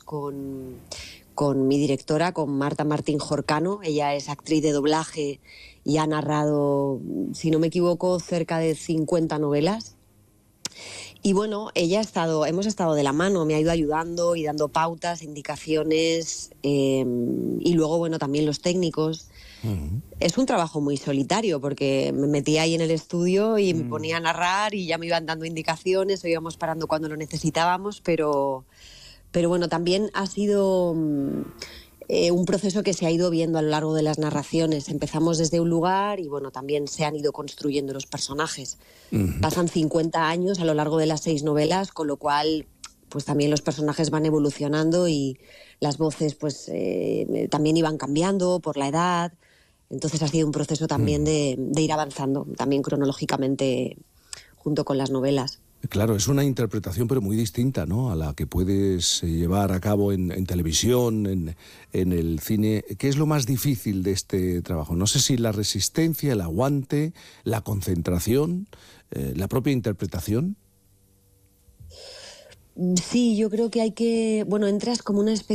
con mi directora, con Marta Martín Jorcano. Ella es actriz de doblaje y ha narrado, si no me equivoco, cerca de 50 novelas. Y bueno, hemos estado de la mano, me ha ido ayudando y dando pautas, indicaciones, y luego, bueno, también los técnicos. Es un trabajo muy solitario porque me metía ahí en el estudio y me ponía a narrar y ya me iban dando indicaciones o íbamos parando cuando lo necesitábamos, pero bueno, también ha sido un proceso que se ha ido viendo a lo largo de las narraciones. Empezamos desde un lugar y bueno, también se han ido construyendo los personajes. Pasan 50 años a lo largo de las 6 novelas, con lo cual pues también los personajes van evolucionando y las voces pues también iban cambiando por la edad. Entonces ha sido un proceso también de ir avanzando, también cronológicamente junto con las novelas. Claro, es una interpretación pero muy distinta, ¿no?, a la que puedes llevar a cabo en televisión, en el cine. ¿Qué es lo más difícil de este trabajo? No sé si la resistencia, el aguante, la concentración, la propia interpretación. Sí, yo creo que entras como una especie